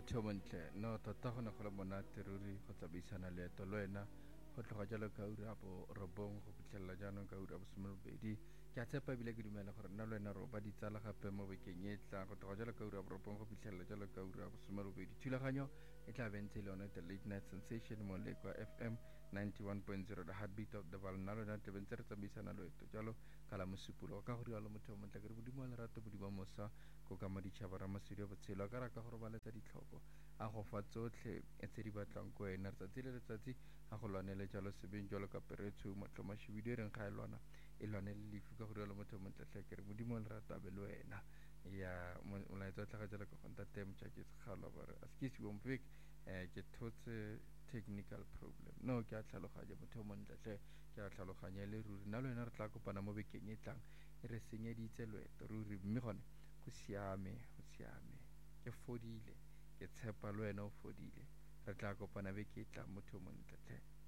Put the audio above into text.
motho o montle no tota go ne go le monate ruri go tsamaisana leeto le wena go tloga jalo ka ura bo robong go fitlhelela jaanong ka ura bo somebedi ke a tshepa ebile ke dumela gore nna le wena ro ba ditsala gape mo bekeng e tlang go tloga jalo ka ura bo robong go fitlhelela jalo ka ura bo somebedi thulaganyo e tla bentse le yone the late night sensation mo lekwa FM 91.0 the heartbeat of the val nna lona tle bentse re tsamaisana loeto jalo ka la mosupolo ka go rialo motho o montle ke re modimo le rate modimo mosa go ka maditšhaba ra masedi a botshelo a ka raka gore ba letsa ditlhoko a go fa tsotlhe tse di batlang ko wena letsatsi le letsatsi a go lwanele jalo sebeng jalo ka peretso motlhomašhibidu e reng ga e lwanele lefu ka go rialo motho o montletlhe ke re modimo le rata be le wena ya molaetsa o tlhaga jalo ka gontate motšhaketse kgalo bare a se ke seompek ke thotse technical problem no ke a tlhaloganya motho o montletlhe ke a tlhaloganya le ruri nna le wena re tla kopana mo bekeng e tlang e re senyeditse loeto ruri mme gone go siame ke fodile ke tshepa le wena o fodile re tla kopana beke e tlang motho o montletlhe